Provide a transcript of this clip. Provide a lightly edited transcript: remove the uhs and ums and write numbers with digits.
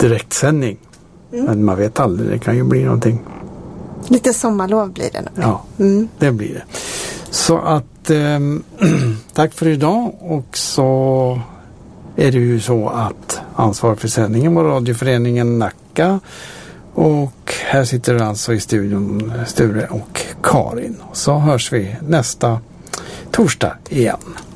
direktsändning. Men man vet aldrig, det kan ju bli någonting. Lite sommarlov blir det nog. Ja, det blir det. Så att tack för idag, och så är det ju så att ansvar för sändningen var radioföreningen Nacka, och här sitter alltså i studion Sture och Karin. Så hörs vi nästa torsdag igen.